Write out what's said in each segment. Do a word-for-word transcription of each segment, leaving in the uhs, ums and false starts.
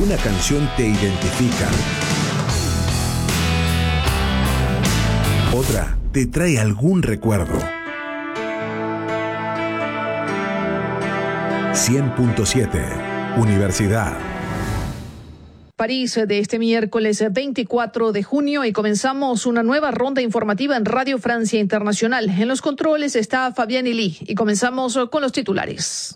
Una canción te identifica. Otra te trae algún recuerdo. cien punto siete, Universidad. París de este miércoles veinticuatro de junio, y comenzamos una nueva ronda informativa en Radio Francia Internacional. En los controles está Fabián Ilí y comenzamos con los titulares.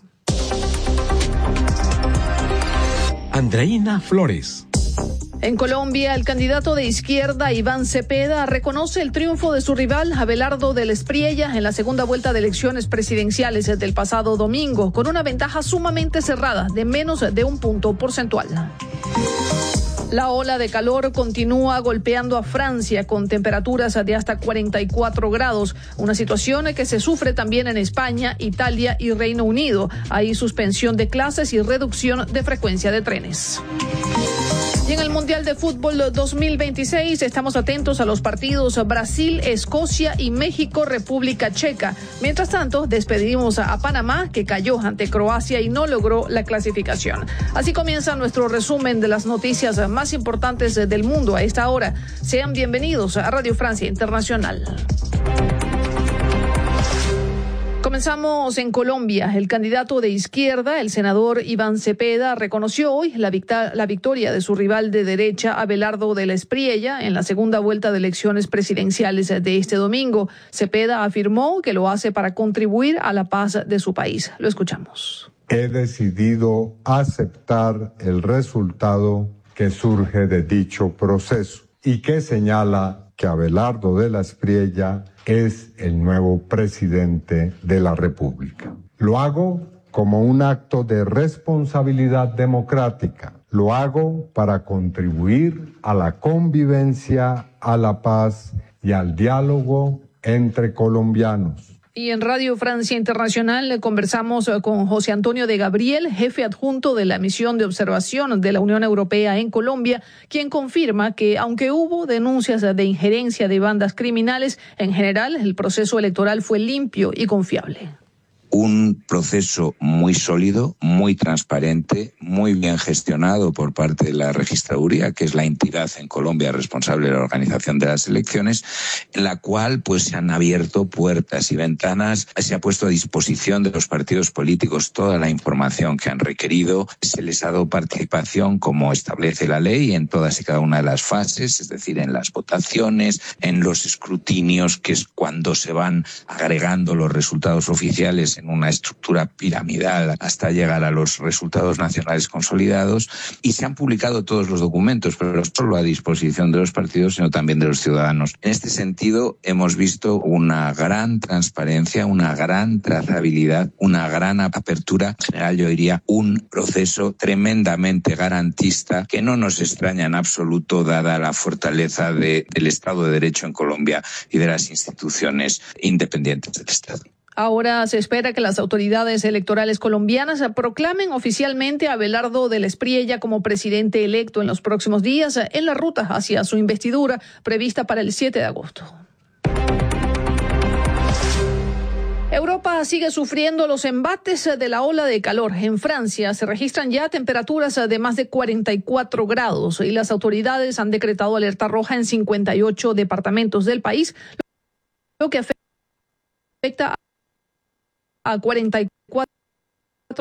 Andreina Flores. En Colombia, el candidato de izquierda Iván Cepeda reconoce el triunfo de su rival Abelardo del Espriella en la segunda vuelta de elecciones presidenciales del pasado domingo, con una ventaja sumamente cerrada de menos de un punto porcentual. La ola de calor continúa golpeando a Francia con temperaturas de hasta cuarenta y cuatro grados, una situación que se sufre también en España, Italia y Reino Unido. Hay suspensión de clases y reducción de frecuencia de trenes. Y en el Mundial de Fútbol dos mil veintiséis estamos atentos a los partidos Brasil, Escocia y México, República Checa. Mientras tanto, despedimos a Panamá, que cayó ante Croacia y no logró la clasificación. Así comienza nuestro resumen de las noticias más importantes del mundo a esta hora. Sean bienvenidos a Radio Francia Internacional. Comenzamos en Colombia. El candidato de izquierda, el senador Iván Cepeda, reconoció hoy la, victa- la victoria de su rival de derecha, Abelardo del Espriella, en la segunda vuelta de elecciones presidenciales de este domingo. Cepeda afirmó que lo hace para contribuir a la paz de su país. Lo escuchamos. He decidido aceptar el resultado que surge de dicho proceso y que señala que Abelardo de la Espriella es el nuevo presidente de la República. Lo hago como un acto de responsabilidad democrática. Lo hago para contribuir a la convivencia, a la paz y al diálogo entre colombianos. Y en Radio Francia Internacional conversamos con José Antonio de Gabriel, jefe adjunto de la misión de observación de la Unión Europea en Colombia, quien confirma que aunque hubo denuncias de injerencia de bandas criminales, en general el proceso electoral fue limpio y confiable. Un proceso muy sólido, muy transparente, muy bien gestionado por parte de la Registraduría, que es la entidad en Colombia responsable de la organización de las elecciones, en la cual pues se han abierto puertas y ventanas, se ha puesto a disposición de los partidos políticos toda la información que han requerido, se les ha dado participación como establece la ley en todas y cada una de las fases, es decir, en las votaciones, en los escrutinios, que es cuando se van agregando los resultados oficiales en una estructura piramidal hasta llegar a los resultados nacionales consolidados, y se han publicado todos los documentos, pero no solo a disposición de los partidos, sino también de los ciudadanos. En este sentido, hemos visto una gran transparencia, una gran trazabilidad, una gran apertura. En general, yo diría un proceso tremendamente garantista, que no nos extraña en absoluto, dada la fortaleza de, del Estado de Derecho en Colombia y de las instituciones independientes del Estado. Ahora se espera que las autoridades electorales colombianas proclamen oficialmente a Abelardo del Espriella como presidente electo en los próximos días, en la ruta hacia su investidura prevista para el siete de agosto. Europa sigue sufriendo los embates de la ola de calor. En Francia se registran ya temperaturas de más de cuarenta y cuatro grados y las autoridades han decretado alerta roja en cincuenta y ocho departamentos del país, lo que afecta a a cuarenta y cuatro